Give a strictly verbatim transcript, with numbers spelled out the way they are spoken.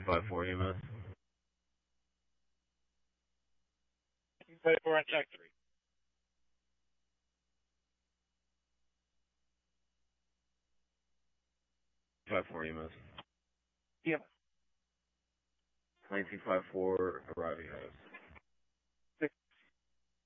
five four E M S. nineteen five four on track three. five four E M S. Yeah. nineteen five four arriving house.